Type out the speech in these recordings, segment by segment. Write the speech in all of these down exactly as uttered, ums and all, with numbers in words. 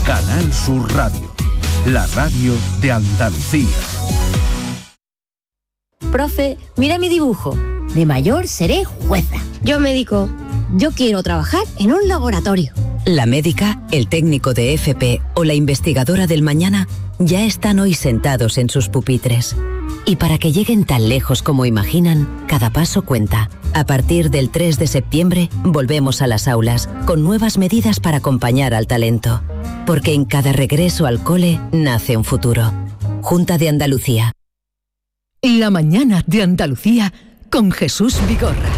Canal Sur Radio, la radio de Andalucía. Profe, mira mi dibujo. De mayor seré jueza. Yo médico. Yo quiero trabajar en un laboratorio. La médica, el técnico de F P o la investigadora del mañana ya están hoy sentados en sus pupitres. Y para que lleguen tan lejos como imaginan, cada paso cuenta. A partir del tres de septiembre, volvemos a las aulas, con nuevas medidas para acompañar al talento. Porque en cada regreso al cole nace un futuro. Junta de Andalucía. La mañana de Andalucía con Jesús Vigorra.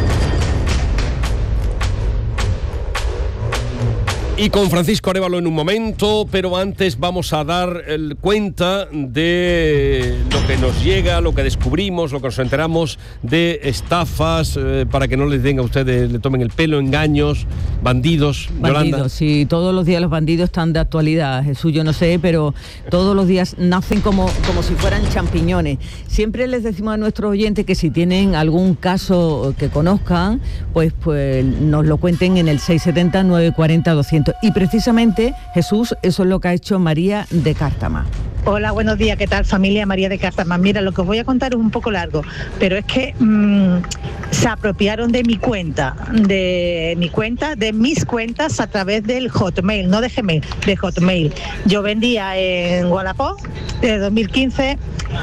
Y con Francisco Arévalo en un momento, pero antes vamos a dar el cuenta de lo que nos llega, lo que descubrimos, lo que nos enteramos de estafas, eh, para que no les den a ustedes, le tomen el pelo, engaños, bandidos. Bandidos, Yolanda. Sí, todos los días los bandidos están de actualidad, Jesús, yo no sé, pero todos los días nacen como, como si fueran champiñones. Siempre les decimos a nuestros oyentes que si tienen algún caso que conozcan, pues, pues nos lo cuenten en el seis siete cero, nueve cuatro cero, doscientos. Y precisamente, Jesús, eso es lo que ha hecho María de Cártama. Hola, buenos días, ¿qué tal, familia? María de Cártama. Mira, lo que os voy a contar es un poco largo, pero es que mmm, se apropiaron de mi cuenta, de mi cuenta, de mis cuentas a través del Hotmail, no de Gmail, de Hotmail. Yo vendía en Wallapop desde dos mil quince,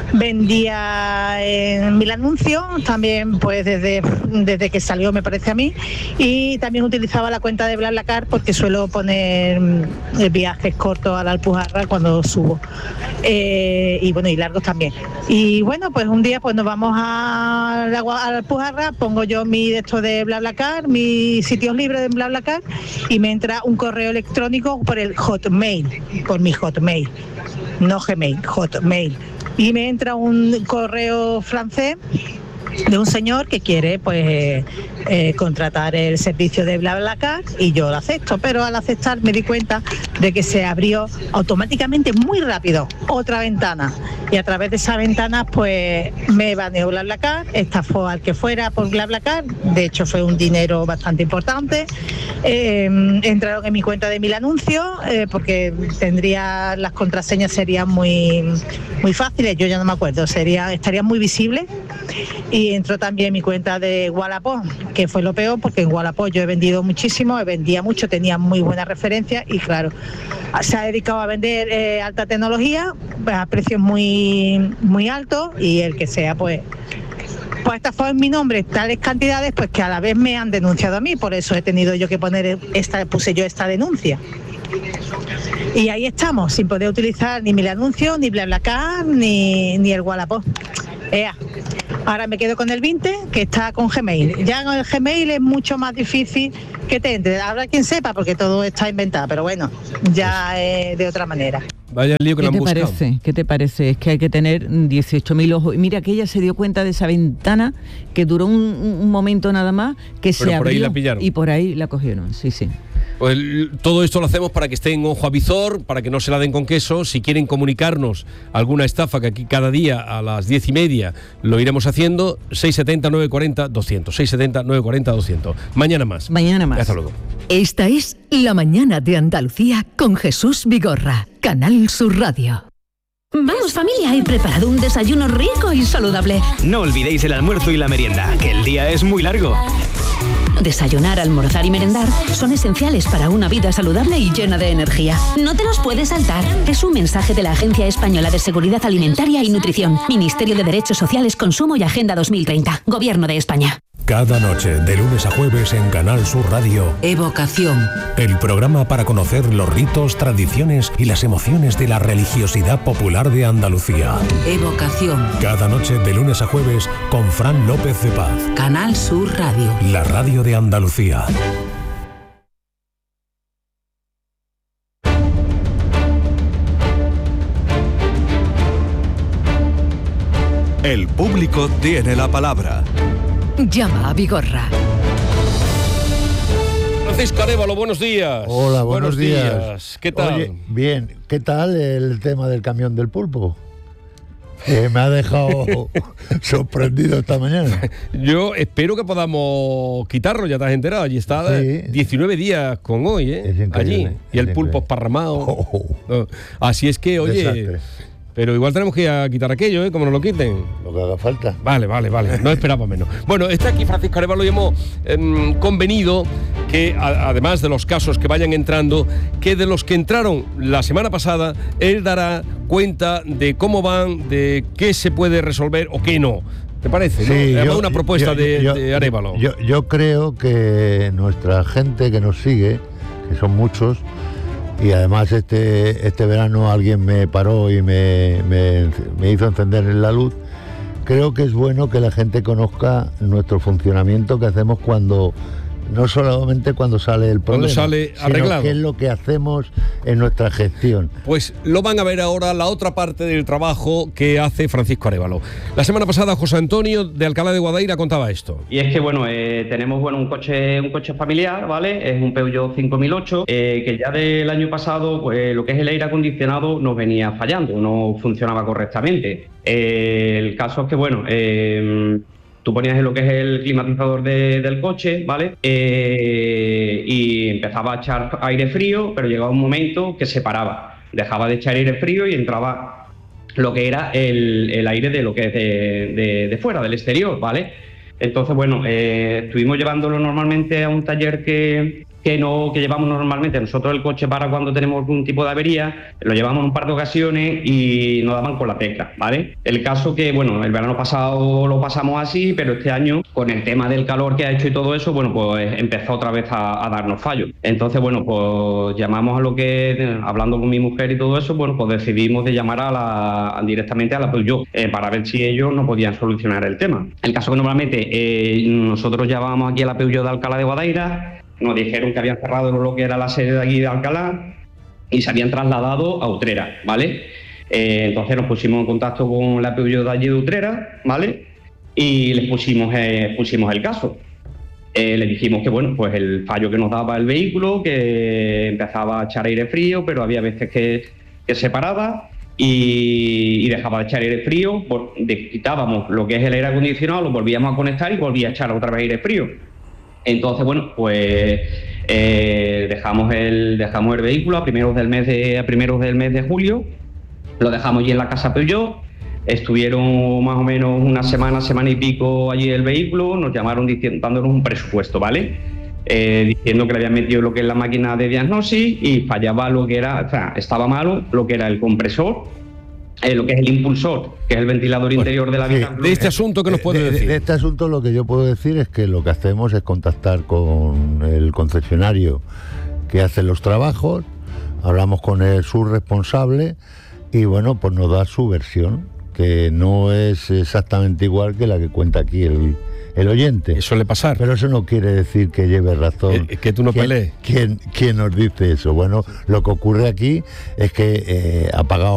vendía en Mil Anuncios, también pues desde, desde que salió, me parece a mí, y también utilizaba la cuenta de BlaBlaCar porque suelo poner mm, viajes cortos a la Alpujarra cuando subo. Eh, y bueno, y largos también. Y bueno, pues un día pues nos vamos a la, a la Alpujarra, pongo yo mi de esto de BlaBlaCar, mis sitios libres de BlaBlaCar, y me entra un correo electrónico por el Hotmail, por mi Hotmail, no Gmail, Hotmail. Y me entra un correo francés de un señor que quiere pues eh, contratar el servicio de BlaBlaCar, y yo lo acepto, pero al aceptar me di cuenta de que se abrió automáticamente muy rápido otra ventana, y a través de esa ventana pues me baneó BlaBlaCar, estafó al que fuera por BlaBlaCar, de hecho fue un dinero bastante importante. Eh, entraron en mi cuenta de Mil Anuncios, eh, porque tendría, las contraseñas serían muy muy fáciles, yo ya no me acuerdo, sería, estarían muy visibles. Y entró también mi cuenta de Wallapop, que fue lo peor, porque en Wallapop yo he vendido muchísimo, vendía mucho, tenía muy buenas referencias, y claro, se ha dedicado a vender eh, alta tecnología a precios muy muy altos, y el que sea pues pues estafó en mi nombre tales cantidades, pues que a la vez me han denunciado a mí, por eso he tenido yo que poner esta, puse yo esta denuncia. Y ahí estamos, sin poder utilizar ni Mil Anuncios, ni BlaBlaCar, ni, ni el Wallapop. Ea. Ahora me quedo con el veinte, que está con Gmail. Ya con el Gmail es mucho más difícil que te entre. Habrá quien sepa, porque todo está inventado, pero bueno, ya es de otra manera. Vaya lío que ¿Qué lo han te buscado. parece? ¿Qué te parece? Es que hay que tener dieciocho mil ojos. Y mira que ella se dio cuenta de esa ventana que duró un, un momento nada más, que Pero se por abrió ahí la pillaron. y por ahí la cogieron. Sí, sí. Pues todo esto lo hacemos para que estén ojo a visor, para que no se la den con queso. Si quieren comunicarnos alguna estafa, que aquí cada día a las diez y media lo iremos haciendo, seis siete cero, nueve cuatro cero, doscientos, seis siete cero, nueve cuatro cero, doscientos. Mañana más. Mañana más. Hasta luego. Esta es La mañana de Andalucía con Jesús Vigorra, Canal Sur Radio. Vamos, familia, he preparado un desayuno rico y saludable. No olvidéis el almuerzo y la merienda, que el día es muy largo. Desayunar, almorzar y merendar son esenciales para una vida saludable y llena de energía. No te los puedes saltar. Es un mensaje de la Agencia Española de Seguridad Alimentaria y Nutrición, Ministerio de Derechos Sociales, Consumo y Agenda dos mil treinta, Gobierno de España. Cada noche, de lunes a jueves en Canal Sur Radio, Evocación. el programa para conocer los ritos, tradiciones y las emociones de la religiosidad popular de Andalucía. Evocación. Cada noche, de lunes a jueves, con Fran López de Paz. Canal Sur Radio. La radio de Andalucía. El público tiene la palabra. Llama a Vigorra. Francisco Arévalo, buenos días. Hola, buenos, buenos días. días. ¿Qué tal? Oye, bien, ¿qué tal el tema del camión del pulpo? Eh, me ha dejado sorprendido esta mañana. Yo espero que podamos quitarlo, ya te has enterado. Allí está sí. diecinueve días con hoy, ¿eh? Allí. Y el pulpo esparramado. Oh. No. Así es que, oye... Desastre. Pero igual tenemos que ir a quitar aquello, ¿eh? Como nos lo quiten. Lo que haga falta. Vale, vale, vale. No esperaba menos. Bueno, está aquí Francisco Arévalo y hemos eh, convenido que, a, además de los casos que vayan entrando, que de los que entraron la semana pasada, él dará cuenta de cómo van, de qué se puede resolver o qué no. ¿Te parece? Sí, ¿no? yo, una propuesta yo, de, yo, de Arévalo. Yo, yo creo que nuestra gente que nos sigue, que son muchos, y además este, este verano alguien me paró y me, me, me hizo encender la luz. Creo que es bueno que la gente conozca nuestro funcionamiento que hacemos cuando... No solamente cuando sale el problema, cuando sale arreglado, sino qué es lo que hacemos en nuestra gestión. Pues lo van a ver ahora la otra parte del trabajo que hace Francisco Arévalo. La semana pasada José Antonio de Alcalá de Guadaira contaba esto. Y es que bueno, eh, tenemos bueno un coche un coche familiar, ¿vale? Es un Peugeot cinco mil ocho, eh, que ya del año pasado pues lo que es el aire acondicionado nos venía fallando, no funcionaba correctamente. Eh, el caso es que bueno... Eh, Tú ponías en lo que es el climatizador de, del coche, ¿vale? Eh, y empezaba a echar aire frío, pero llegaba un momento que se paraba. Dejaba de echar aire frío y entraba lo que era el, el aire de lo que es de, de, de fuera, del exterior, ¿vale? Entonces, bueno, eh, estuvimos llevándolo normalmente a un taller que... que no que llevamos normalmente nosotros el coche para cuando tenemos algún tipo de avería, lo llevamos un par de ocasiones y nos daban con la tecla, ¿vale? El caso que, bueno, el verano pasado lo pasamos así, pero este año, con el tema del calor que ha hecho y todo eso, bueno, pues empezó otra vez a, a darnos fallos. Entonces, bueno, pues llamamos a lo que, hablando con mi mujer y todo eso, bueno, pues decidimos de llamar a la, directamente a la Peugeot, eh, para ver si ellos no podían solucionar el tema. El caso que normalmente eh, nosotros llamábamos aquí a la Peugeot de Alcalá de Guadaira. Nos dijeron que habían cerrado lo que era la sede de aquí de Alcalá y se habían trasladado a Utrera, ¿vale? Eh, entonces nos pusimos en contacto con la Peugeot de allí de Utrera, ¿vale? Y les pusimos, eh, pusimos el caso. Eh, le dijimos que, bueno, pues el fallo que nos daba el vehículo, que empezaba a echar aire frío, pero había veces que, que se paraba y, y dejaba de echar aire frío, pues, de, quitábamos lo que es el aire acondicionado, lo volvíamos a conectar y volvía a echar otra vez aire frío. Entonces, bueno, pues eh, dejamos el dejamos el vehículo a primeros del mes de a primeros del mes de julio, lo dejamos allí en la casa Peugeot, estuvieron más o menos una semana, semana y pico allí el vehículo, nos llamaron diciendo, dándonos un presupuesto, ¿vale? Eh, diciendo que le habían metido lo que es la máquina de diagnosis y fallaba lo que era, o sea, estaba malo lo que era el compresor. Eh, lo que es el impulsor, que es el ventilador bueno, interior del habitáculo. Sí. De este asunto, ¿qué nos puede de, decir? De, de este asunto lo que yo puedo decir es que lo que hacemos es contactar con el concesionario que hace los trabajos, hablamos con el subresponsable y bueno, pues nos da su versión, que no es exactamente igual que la que cuenta aquí el, el oyente. Eso suele pasar. Pero eso no quiere decir que lleve razón. Eh, que tú no ¿Quién, pelees. ¿quién, ¿Quién nos dice eso? Bueno, lo que ocurre aquí es que eh, ha pagado